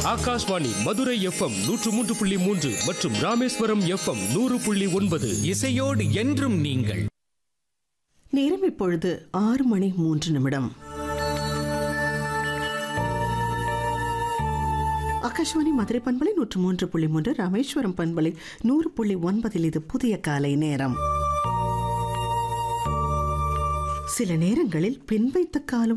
Akashvani Madurai FM 103.3 மற்றும் Rameswaram FM 100.9. இசையோடு என்றும் நீங்கள். நேரம் இப்பொழுது 6:03. ஆகாஷ்வாணி மதுரை பண்பலை 103.3, ராமேஸ்வரம் பண்பலை 100.9. இது புதிய காலை நேரம். சில நேரங்களில் பின் வைத்த காலம்